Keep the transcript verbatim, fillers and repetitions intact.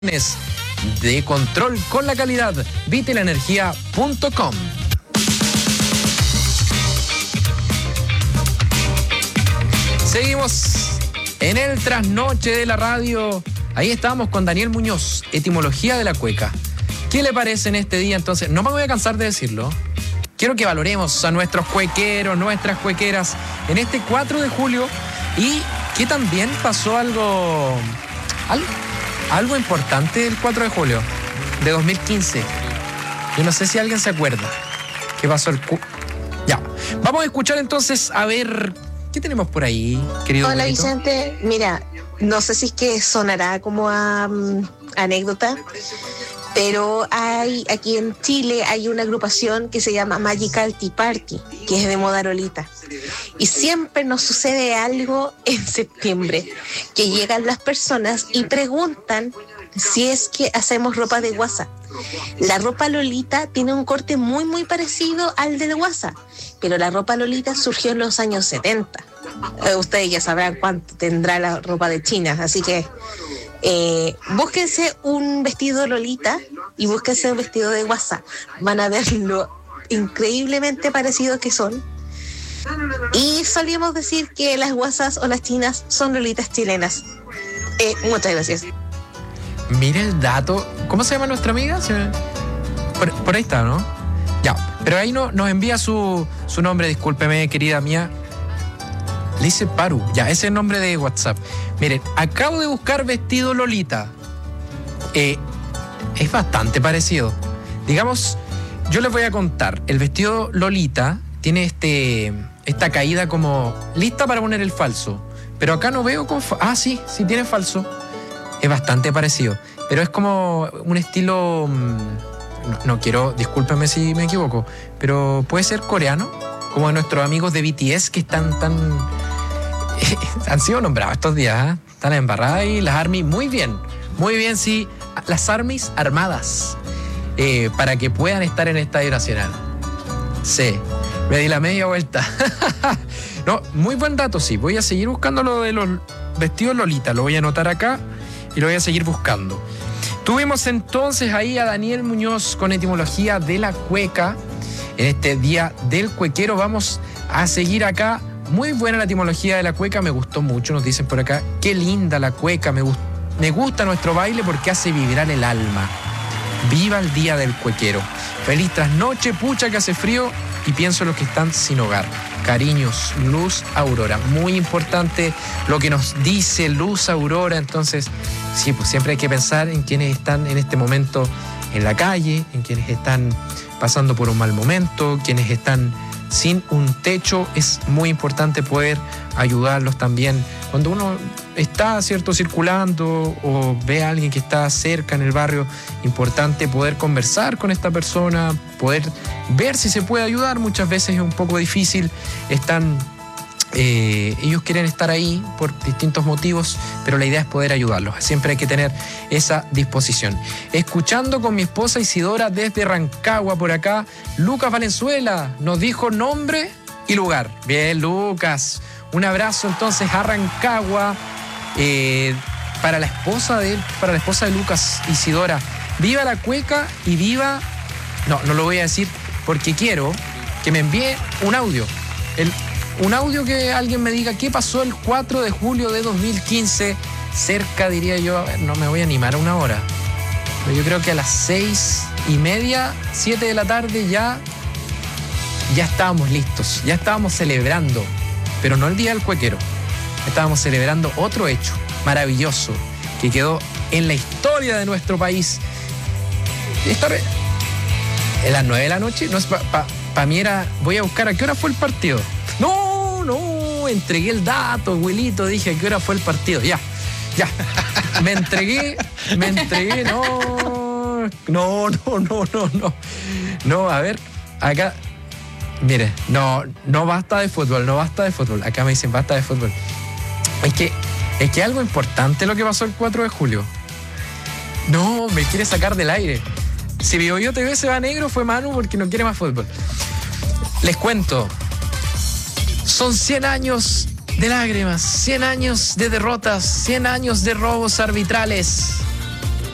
de control con la calidad. Vitelenergia punto com. Seguimos en el trasnoche de la radio. Ahí estamos con Daniel Muñoz, etimología de la cueca. ¿Qué le parece en este día entonces? No me voy a cansar de decirlo. Quiero que valoremos a nuestros cuequeros, nuestras cuequeras en este cuatro de julio y que también pasó algo, algo, algo importante el cuatro de julio de dos mil quince. Yo no sé si alguien se acuerda qué pasó el... Cu- ya, vamos a escuchar entonces a ver qué tenemos por ahí, querido. Hola, Benito. Vicente, mira, no sé si es que sonará como a um, anécdota, pero hay aquí en Chile hay una agrupación que se llama Magical Tea Party, que es de moda lolita. Y siempre nos sucede algo en septiembre, que llegan las personas y preguntan si es que hacemos ropa de guasa. La ropa lolita tiene un corte muy muy parecido al del guasa, pero la ropa lolita surgió en los años setenta. Eh, ustedes ya sabrán cuánto tendrá la ropa de China, así que eh, búsquense un vestido lolita y búsquense un vestido de guasa. Van a ver lo increíblemente parecidos que son. Y solíamos decir que las guasas o las chinas son lolitas chilenas. Eh, muchas gracias. Mira el dato. ¿Cómo se llama nuestra amiga? Por, por ahí está, ¿no? Ya, pero ahí no, nos envía su, su nombre, discúlpeme, querida mía. Lice Paru, ya, ese es el nombre de WhatsApp. Miren, acabo de buscar vestido lolita. Eh, es bastante parecido. Digamos, yo les voy a contar. El vestido lolita tiene este, esta caída como lista para poner el falso. Pero acá no veo con... Fa- ah, sí, sí tiene falso. Es bastante parecido. Pero es como un estilo... No, no quiero, discúlpeme si me equivoco, pero puede ser coreano, como de nuestros amigos de B T S que están tan... han sido nombrados estos días, ¿eh? Están embarradas y las ARMY muy bien, muy bien, sí, las ARMYs armadas, eh, para que puedan estar en Estadio Nacional. Sí, me di la media vuelta. No, muy buen dato, sí, voy a seguir buscando lo de los vestidos lolita, lo voy a anotar acá y lo voy a seguir buscando. Tuvimos entonces ahí a Daniel Muñoz con etimología de la cueca. En este día del cuequero vamos a seguir acá. Muy buena la etimología de la cueca, me gustó mucho, nos dicen por acá. Qué linda la cueca, me, gust- me gusta nuestro baile porque hace vibrar el alma. Viva el día del cuequero. Feliz trasnoche, pucha que hace frío y pienso en los que están sin hogar. Cariños, Luz Aurora. Muy importante lo que nos dice Luz Aurora. Entonces, sí, pues siempre hay que pensar en quienes están en este momento en la calle, en quienes están pasando por un mal momento, quienes están sin un techo. Es muy importante poder ayudarlos también. Cuando uno está, cierto, circulando o ve a alguien que está cerca en el barrio, importante poder conversar con esta persona, poder ver si se puede ayudar. Muchas veces es un poco difícil, están... Eh, ellos quieren estar ahí por distintos motivos, pero la idea es poder ayudarlos. Siempre hay que tener esa disposición. Escuchando con mi esposa Isidora desde Rancagua por acá, Lucas Valenzuela nos dijo nombre y lugar. Bien, Lucas, un abrazo entonces a Rancagua. Eh, para la esposa de él, para la esposa de Lucas, Isidora, viva la cueca y viva... No, no lo voy a decir porque quiero que me envíe un audio. El Un audio que alguien me diga qué pasó el cuatro de julio de dos mil quince, cerca, diría yo, a ver, no me voy a animar a una hora, pero yo creo que a las seis y media, siete de la tarde ya, ya estábamos listos, ya estábamos celebrando, pero no el Día del Cuequero, estábamos celebrando otro hecho maravilloso que quedó en la historia de nuestro país. Esta vez, en las nueve de la noche, no es para pa, pa mí era, voy a buscar a qué hora fue el partido. No, no, entregué el dato, abuelito, dije a qué hora fue el partido. Ya, ya, me entregué, me entregué, no, no, no, no, no, no. No, a ver, acá, mire, no, no basta de fútbol, no basta de fútbol. Acá me dicen basta de fútbol. Es que, es que algo importante lo que pasó el cuatro de julio. No, me quiere sacar del aire. Si Vivo Yo T V se va negro fue Manu porque no quiere más fútbol. Les cuento. Son cien años de lágrimas, cien años de derrotas, cien años de robos arbitrales.